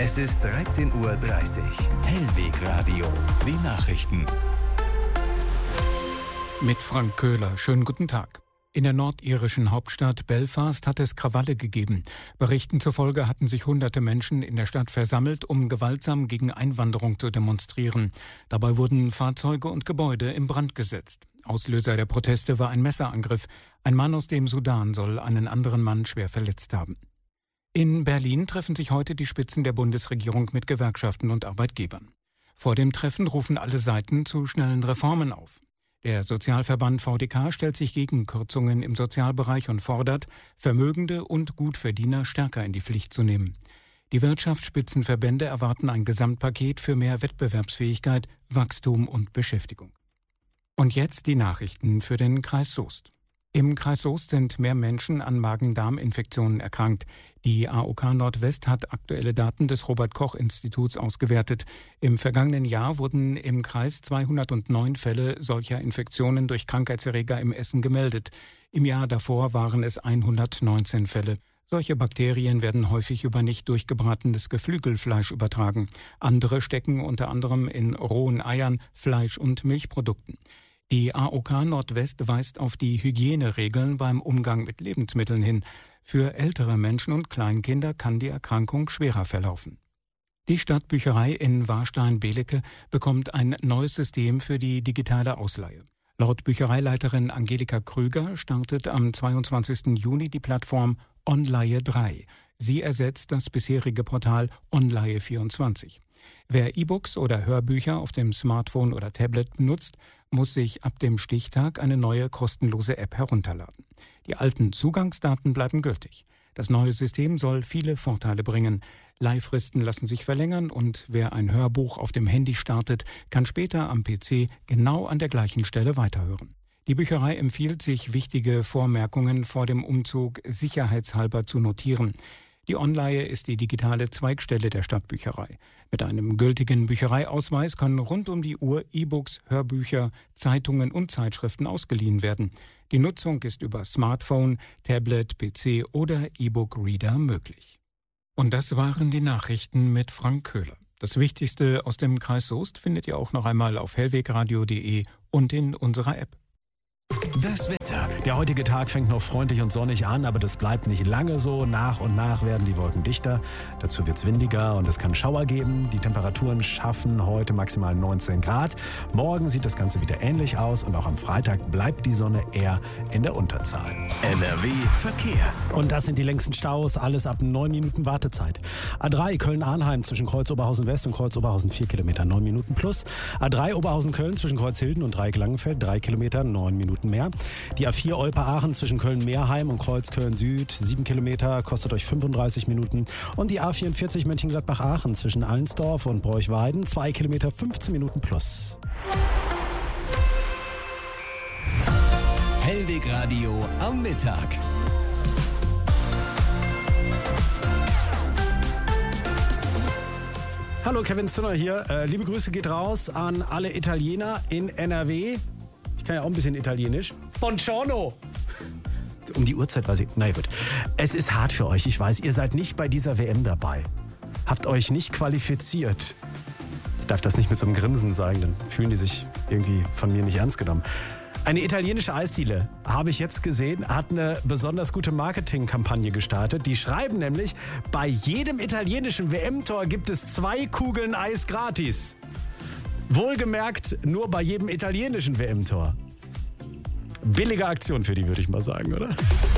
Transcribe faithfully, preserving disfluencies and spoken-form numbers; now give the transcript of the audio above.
Es ist dreizehn Uhr dreißig. Hellweg Radio. Die Nachrichten. Mit Frank Köhler. Schönen guten Tag. In der nordirischen Hauptstadt Belfast hat es Krawalle gegeben. Berichten zufolge hatten sich hunderte Menschen in der Stadt versammelt, um gewaltsam gegen Einwanderung zu demonstrieren. Dabei wurden Fahrzeuge und Gebäude in Brand gesetzt. Auslöser der Proteste war ein Messerangriff. Ein Mann aus dem Sudan soll einen anderen Mann schwer verletzt haben. In Berlin treffen sich heute die Spitzen der Bundesregierung mit Gewerkschaften und Arbeitgebern. Vor dem Treffen rufen alle Seiten zu schnellen Reformen auf. Der Sozialverband V D K stellt sich gegen Kürzungen im Sozialbereich und fordert, Vermögende und Gutverdiener stärker in die Pflicht zu nehmen. Die Wirtschaftsspitzenverbände erwarten ein Gesamtpaket für mehr Wettbewerbsfähigkeit, Wachstum und Beschäftigung. Und jetzt die Nachrichten für den Kreis Soest. Im Kreis Soest sind mehr Menschen an Magen-Darm-Infektionen erkrankt. Die A O K Nordwest hat aktuelle Daten des Robert-Koch-Instituts ausgewertet. Im vergangenen Jahr wurden im Kreis zweihundertneun Fälle solcher Infektionen durch Krankheitserreger im Essen gemeldet. Im Jahr davor waren es hundertneunzehn Fälle. Solche Bakterien werden häufig über nicht durchgebratenes Geflügelfleisch übertragen. Andere stecken unter anderem in rohen Eiern, Fleisch und Milchprodukten. Die A O K Nordwest weist auf die Hygieneregeln beim Umgang mit Lebensmitteln hin. Für ältere Menschen und Kleinkinder kann die Erkrankung schwerer verlaufen. Die Stadtbücherei in Warstein-Belecke bekommt ein neues System für die digitale Ausleihe. Laut Büchereileiterin Angelika Krüger startet am zweiundzwanzigsten Juni die Plattform Onleihe drei. Sie ersetzt das bisherige Portal Onleihe vierundzwanzig. Wer E-Books oder Hörbücher auf dem Smartphone oder Tablet nutzt, muss sich ab dem Stichtag eine neue kostenlose App herunterladen. Die alten Zugangsdaten bleiben gültig. Das neue System soll viele Vorteile bringen. Leihfristen lassen sich verlängern und wer ein Hörbuch auf dem Handy startet, kann später am P C genau an der gleichen Stelle weiterhören. Die Bücherei empfiehlt, sich wichtige Vormerkungen vor dem Umzug sicherheitshalber zu notieren. Die Onleihe ist die digitale Zweigstelle der Stadtbücherei. Mit einem gültigen Büchereiausweis können rund um die Uhr E-Books, Hörbücher, Zeitungen und Zeitschriften ausgeliehen werden. Die Nutzung ist über Smartphone, Tablet, P C oder E-Book-Reader möglich. Und das waren die Nachrichten mit Frank Köhler. Das Wichtigste aus dem Kreis Soest findet ihr auch noch einmal auf hellwegradio punkt de und in unserer App. Das Wetter. Der heutige Tag fängt noch freundlich und sonnig an, aber das bleibt nicht lange so. Nach und nach werden die Wolken dichter. Dazu wird es windiger und es kann Schauer geben. Die Temperaturen schaffen heute maximal neunzehn Grad. Morgen sieht das Ganze wieder ähnlich aus und auch am Freitag bleibt die Sonne eher in der Unterzahl. N R W Verkehr. Und das sind die längsten Staus, alles ab neun Minuten Wartezeit. A drei Köln-Arnheim zwischen Kreuz Oberhausen West und Kreuz Oberhausen vier Kilometer, neun Minuten plus. A drei Oberhausen-Köln zwischen Kreuz Hilden und Dreieck Langenfeld, drei Kilometer, neun Minuten mehr. Die A vier Olpe-Aachen zwischen Köln-Meerheim und Kreuz Köln-Süd, sieben Kilometer, kostet euch fünfunddreißig Minuten. Und die A vierundvierzig Mönchengladbach-Aachen zwischen Allensdorf und Bräuchweiden, zwei Kilometer, fünfzehn Minuten plus. Hellweg Radio am Mittag. Hallo, Kevin Zinner hier. Äh, liebe Grüße geht raus an alle Italiener in N R W. Ich kann ja auch ein bisschen Italienisch. Buongiorno! Um die Uhrzeit weiß ich. Na ja, gut. Es ist hart für euch. Ich weiß, ihr seid nicht bei dieser W M dabei. Habt euch nicht qualifiziert. Ich darf das nicht mit so einem Grinsen sagen, dann fühlen die sich irgendwie von mir nicht ernst genommen. Eine italienische Eisdiele, habe ich jetzt gesehen, hat eine besonders gute Marketingkampagne gestartet. Die schreiben nämlich, bei jedem italienischen W M-Tor gibt es zwei Kugeln Eis gratis. Wohlgemerkt, nur bei jedem italienischen W M-Tor. Billige Aktion für die, würde ich mal sagen, oder?